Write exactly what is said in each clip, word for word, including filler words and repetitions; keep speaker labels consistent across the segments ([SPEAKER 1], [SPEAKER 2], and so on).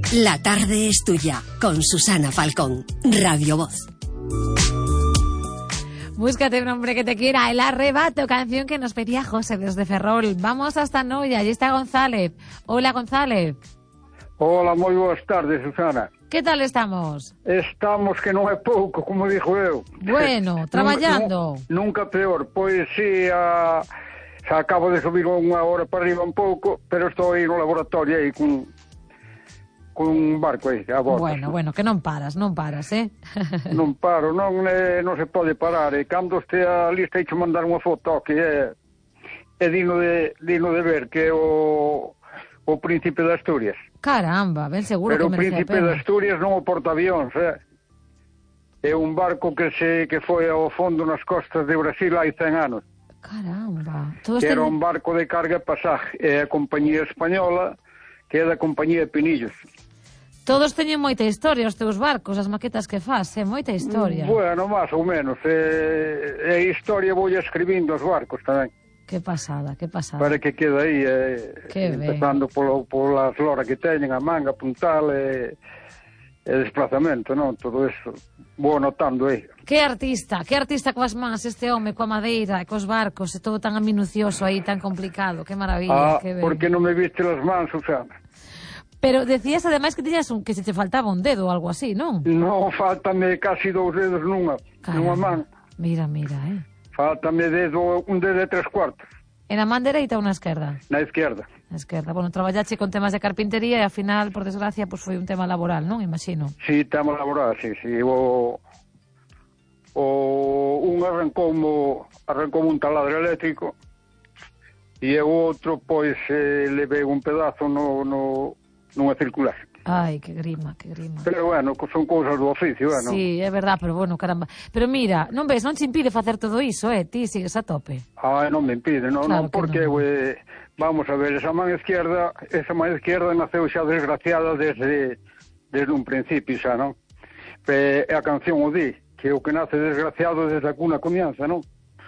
[SPEAKER 1] La tarde es tuya, con Susana Falcón, Radio Voz.
[SPEAKER 2] Búscate un hombre que te quiera, El Arrebato, canción que nos pedía José desde Ferrol. Vamos hasta Noia, allí está González. Hola, González.
[SPEAKER 3] Hola, moi boas tardes, Susana.
[SPEAKER 2] Que tal estamos?
[SPEAKER 3] Estamos que non é pouco, como dixo eu.
[SPEAKER 2] Bueno, traballando.
[SPEAKER 3] Nunca, nunca peor, pois si, a, xa acabo de subir unha hora para arriba un pouco, pero estou aí no laboratorio aí con, con un barco aí, a bordo.
[SPEAKER 2] Bueno, bueno, que non paras, non paras, eh?
[SPEAKER 3] Non paro, non, eh, non se pode parar, e cando este a lista hecho mandar unha foto que é, é digno de, digno de ver, que é o, o Príncipe de Asturias.
[SPEAKER 2] Caramba, ben seguro
[SPEAKER 3] pero
[SPEAKER 2] que merece a pena.
[SPEAKER 3] Pero o Príncipe de Asturias non o portaavións, eh? É un barco que se que foi ao fondo nas costas de Brasil hai cen anos.
[SPEAKER 2] Caramba. Todos
[SPEAKER 3] que era
[SPEAKER 2] ten...
[SPEAKER 3] un barco de carga e pasaje. É a compañía española, que é da compañía de Pinillos.
[SPEAKER 2] Todos teñen moita historia, os teus barcos, as maquetas que faz, é moita historia.
[SPEAKER 3] Bueno, máis ou menos. É, é historia vou escribindo os barcos tamén.
[SPEAKER 2] Que pasada, que pasada.
[SPEAKER 3] Para que quede aí, eh, empezando polo, pola flora que teñen, a manga, puntal, e, e desplazamento, non? Todo eso, vou anotando aí.
[SPEAKER 2] Que artista, que artista coas mans este home, coa madeira, cos barcos, e todo tan minucioso aí, tan complicado, que maravilla.
[SPEAKER 3] Ah,
[SPEAKER 2] que
[SPEAKER 3] porque non me viste as mans, Susana?
[SPEAKER 2] Pero decías ademais que tiñas un, que se te faltaba un dedo ou algo así, non?
[SPEAKER 3] Non, faltame casi dous dedos nunha, nunha man.
[SPEAKER 2] Mira, mira, eh.
[SPEAKER 3] Faltame dedo, un dedo de tres cuartos.
[SPEAKER 2] E na man dereita ou na esquerda?
[SPEAKER 3] Na esquerda.
[SPEAKER 2] Na esquerda. Bueno, traballache con temas de carpintería e ao final, por desgracia, pues foi un tema laboral, non? Imagino.
[SPEAKER 3] Sí, tema laboral, sí, sí. O, o un arrancou arrancou un taladro eléctrico e o outro, pois, eh, levei un pedazo no, no, nunha circular.
[SPEAKER 2] Ai, que grima, que grima.
[SPEAKER 3] Pero, bueno, son cousas do oficio, bueno.
[SPEAKER 2] Sí, é verdad, pero, bueno, caramba. Pero mira, non ves, non te impide facer todo iso, eh? Ti sigues a tope.
[SPEAKER 3] Ah, non me impide, non,
[SPEAKER 2] claro
[SPEAKER 3] non, porque,
[SPEAKER 2] non.
[SPEAKER 3] Eh, vamos a ver, esa man izquierda, esa man izquierda naceu xa desgraciada desde, desde un principio xa, non? E a canción o di, que o que nace desgraciado desde a cuna comienza, non?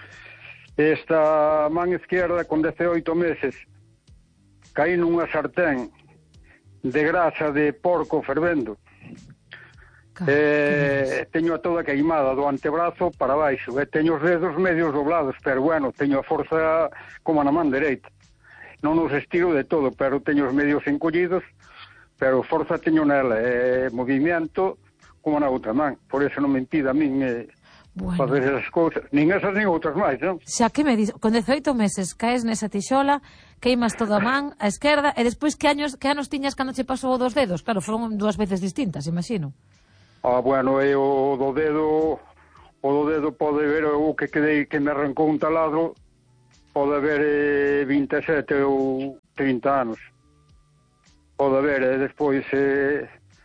[SPEAKER 3] Esta man izquierda, con dezaoito meses, caí nunha sartén de grasa de porco fervendo. Eh, teño a toda queimada do antebrazo para baixo, e teño os dedos medios doblados, pero bueno, teño a forza como na man dereita. Non os estiro de todo, pero teño os medios encollidos, pero forza teño nela, e eh, movimento como na outra man. Por eso non me impide a min eh, bueno. facer esas cousas, nin esas nin outras máis, non?
[SPEAKER 2] Xa que me dis, con dezaoito meses caes nesa tixola, queimas toda a man, a esquerda, e despois que anos que anos tiñas cando che pasou dos dedos? Claro, foron dúas veces distintas, imagino.
[SPEAKER 3] Ah, bueno, e o do dedo, o do dedo pode ver o que quedei, que me arrancou un taladro, pode haber eh, vinte e sete ou trinta anos. Pode haber, e despois eh,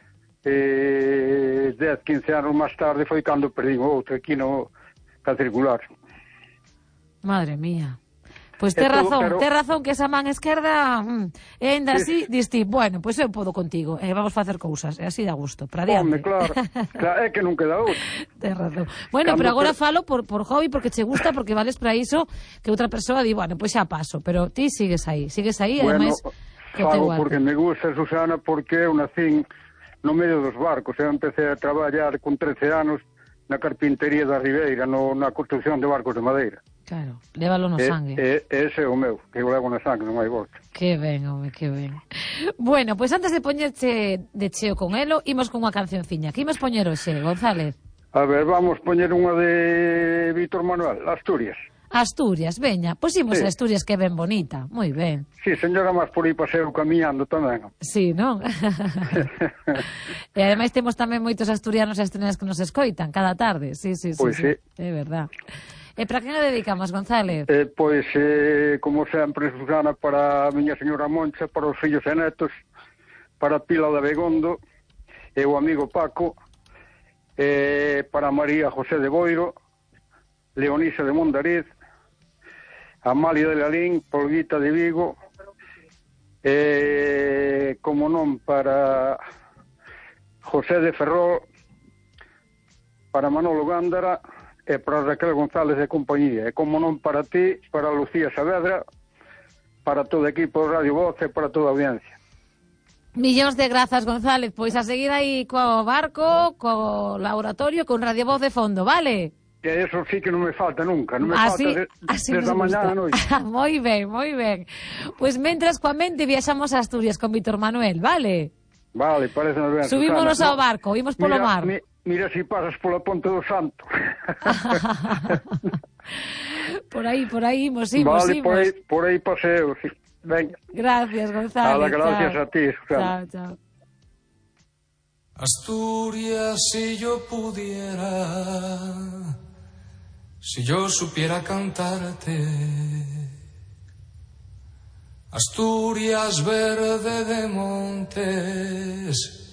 [SPEAKER 3] eh, dez, quince anos máis tarde foi cando perdí outro aquí no ca circular.
[SPEAKER 2] Madre mía. Pois pues tes razón, pero... tes razón que esa man esquerda mm, e ainda así, sí. Diste, bueno, pois pues eu podo contigo, e eh, vamos facer cousas, e así dá gusto, para adiante.
[SPEAKER 3] Home, claro, claro, é que non queda outro.
[SPEAKER 2] Tes razón. Bueno, cando pero agora te... falo por, por hobby, porque che gusta, porque vales para iso, que outra persoa di, bueno, pois pues xa paso, pero ti sigues aí, sigues aí,
[SPEAKER 3] bueno,
[SPEAKER 2] ademais...
[SPEAKER 3] Falo porque me gusta, Susana, porque eu nacín no medio dos barcos, eu empecé a traballar con trece anos na carpintería da Ribeira, no, na construcción de barcos de madeira.
[SPEAKER 2] Claro, lévalo no
[SPEAKER 3] e,
[SPEAKER 2] sangue.
[SPEAKER 3] E, ese é o meu, que eu levo no sangue, non hai volta.
[SPEAKER 2] Que ben, home, que ben. Bueno, pois pues antes de poñerche de cheo con elo, imos con unha cancionciña. Que imos poñer hoxe, González?
[SPEAKER 3] A ver, vamos poñer unha de Víctor Manuel, Asturias.
[SPEAKER 2] Asturias, veña, pois imos
[SPEAKER 3] sí.
[SPEAKER 2] a Asturias, que é ben bonita, moi ben.
[SPEAKER 3] Sí, señora, máis por aí paseo camiñando tamén.
[SPEAKER 2] Sí, non? E ademais temos tamén moitos asturianos e asturianas que nos escoitan cada tarde, sí, sí, sí,
[SPEAKER 3] pois sí,
[SPEAKER 2] sí. É verdad. E para quen a dedicamos, González?
[SPEAKER 3] Eh, pois, eh, como sempre, Susana, para a miña señora Moncha, para os fillos e netos, para Pila de Begondo, e o amigo Paco, eh, para María José de Boiro, Leonisa de Mondariz, Amalia de Lalín, Polguita de Vigo, eh, como non, para José de Ferrol, para Manolo Gándara, e para Raquel González de compañía, e como non para ti, para Lucía Saavedra, para todo o equipo de Radio Voz e para toda a audiencia.
[SPEAKER 2] Millóns de grazas, González. Pois a seguir aí co barco, co laboratorio, con Radio Voz de fondo, vale?
[SPEAKER 3] E eso sí que non me falta nunca, non me
[SPEAKER 2] así,
[SPEAKER 3] falta de,
[SPEAKER 2] así
[SPEAKER 3] desde a mañá a noite.
[SPEAKER 2] Moi ben, moi ben. Pois mentras coa mente viaxamos a Asturias con Víctor Manuel, vale?
[SPEAKER 3] Vale, parece ben.
[SPEAKER 2] Subímonos
[SPEAKER 3] Susana,
[SPEAKER 2] ao barco, imos polo
[SPEAKER 3] mira,
[SPEAKER 2] mar.
[SPEAKER 3] Mi, mira si pasas pola Ponte do Santo.
[SPEAKER 2] Por aí, por aí imos, imos,
[SPEAKER 3] vale,
[SPEAKER 2] imos.
[SPEAKER 3] por aí, por aí paseo, sí. Venga.
[SPEAKER 2] Gracias, González.
[SPEAKER 3] Nada, gracias
[SPEAKER 2] chao.
[SPEAKER 3] a ti, Susana.
[SPEAKER 2] Chao, chao.
[SPEAKER 4] Asturias, si yo pudiera, si yo supiera cantarte, Asturias verde de montes